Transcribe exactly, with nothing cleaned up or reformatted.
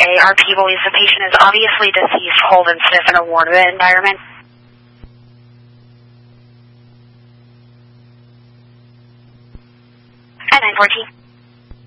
R P believes the patient is obviously deceased, hold, and sniff in a ward environment. At nine fourteen.